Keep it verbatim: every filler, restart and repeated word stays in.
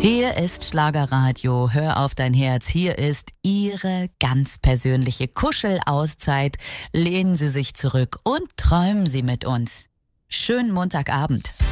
Hier ist Schlagerradio, hör auf dein Herz. Hier ist Ihre ganz persönliche Kuschelauszeit. Lehnen Sie sich zurück und träumen Sie mit uns. Schönen Montagabend.